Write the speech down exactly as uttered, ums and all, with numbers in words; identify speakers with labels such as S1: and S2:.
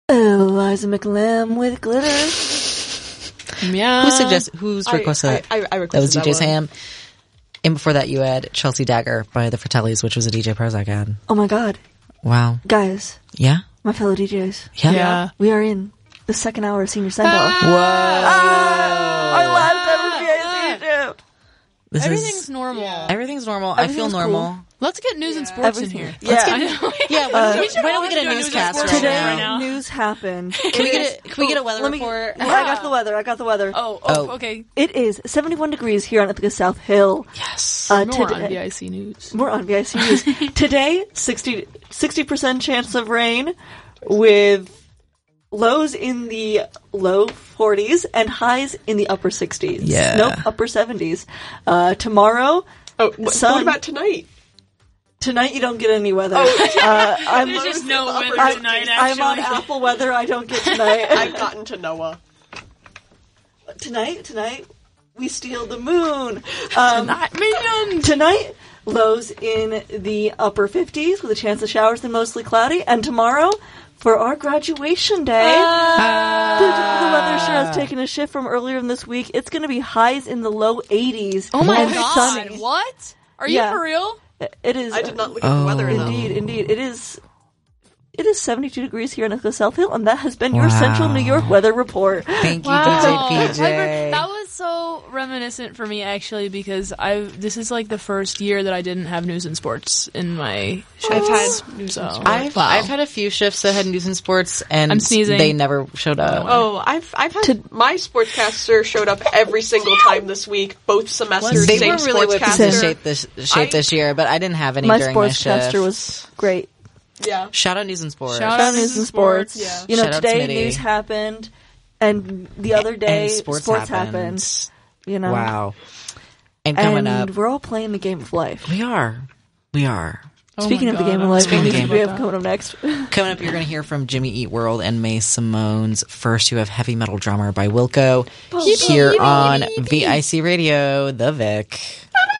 S1: Eliza McLam with glitter.
S2: Yeah.
S3: Who suggested? Who's requested
S4: I, I, I requested
S3: that? Was D J
S4: that
S3: Sam. And before that, you had Chelsea Dagger by the Fratellis, which was a D J Prozac ad.
S1: Oh my god.
S3: Wow.
S1: Guys.
S3: Yeah?
S1: My fellow D Js.
S3: Yeah.
S2: Yeah.
S1: We are in the second hour of Senior Send Off.
S3: Whoa.
S1: Ah, our last ever V I C show.
S3: This
S2: Everything's
S3: is,
S2: normal.
S3: everything's normal. I
S1: Everything's
S3: feel normal.
S1: cool.
S2: Let's get news and sports
S1: Everything.
S2: in here.
S1: Yeah.
S2: I know.
S3: Yeah, why,
S1: Uh,
S3: don't,
S2: we should
S3: why don't we
S2: always
S3: get a
S2: do a news
S3: newscaster
S2: and
S3: right
S2: sports
S1: Today,
S2: right
S3: now?
S2: now.
S1: news happened.
S3: Can we get a, can we get a weather
S1: Let me,
S3: report?
S1: I got the weather. I got the weather.
S2: Oh, oh,
S3: Oh.
S2: okay.
S1: It is seventy-one degrees here on Ithaca South Hill.
S3: Yes.
S1: Uh,
S2: More
S1: today-
S2: on V I C News.
S1: More on V I C News. Today, sixty percent chance of rain with lows in the low forties and highs in the upper sixties.
S3: Yeah.
S1: Nope, upper seventies. Uh, tomorrow,
S4: Oh, wh-
S1: sun.
S4: what about tonight?
S1: Tonight you don't get any weather. uh, I'm,
S2: There's just no
S4: upper
S2: weather
S1: I,
S2: tonight,
S1: I'm on
S2: actually.
S1: Apple weather. I don't get tonight.
S4: I've gotten to Noah.
S1: tonight, tonight, we steal the moon. Um,
S2: Not minions!
S1: Tonight, lows in the upper fifties with a chance of showers and mostly cloudy. And tomorrow, for our graduation day, the, the weather sure has taken a shift from earlier in this week. It's going to be highs in the low eighties.
S2: Oh my
S1: and
S2: god!
S1: sunny.
S2: What? Are you
S1: Yeah.
S2: for real?
S1: It is.
S4: I did not look at the weather enough.
S1: Indeed, indeed. It is. It is seventy-two degrees here in Ithaca South Hill, and that has been your
S3: Wow.
S1: Central New York weather report.
S3: Thank you,
S2: Wow.
S3: D J P J.
S2: However, that was so reminiscent for me actually because I this is like the first year that I didn't have news and sports in my shifts.
S4: I've had news
S2: so,
S4: and sports.
S3: I've,
S2: wow.
S3: I've had a few shifts that had news and sports, and
S2: I'm sneezing.
S3: they never showed up.
S4: Oh, I've I've had my sportscaster showed up every single time this week, both semesters.
S3: They
S4: same
S3: were really whipped
S4: sportscaster.
S3: into shape this shape
S4: I-
S3: this year, but I didn't have any
S1: My
S3: during my
S1: sportscaster
S3: shift.
S1: was great.
S4: Yeah.
S3: Shout out news and sports.
S2: Shout
S1: Shout
S2: out
S1: out news and sports.
S4: Yeah.
S1: You know,
S3: Shout out
S1: today
S3: Smitty.
S1: news happened, and the other day
S3: and sports,
S1: sports
S3: happened.
S1: happened. You know,
S3: Wow. And coming
S1: and
S3: up,
S1: we're all playing the game of life.
S3: we are. We are.
S2: Oh
S1: Speaking
S2: my
S1: of the
S2: God,
S1: game of
S2: I'm
S1: life,
S3: Speaking
S1: we
S3: of game.
S1: we have coming up next.
S3: Coming up, you're going to hear from Jimmy Eat World and May Simone's First You Have Heavy Metal Drummer by Wilco here on V I C Radio, The Vic.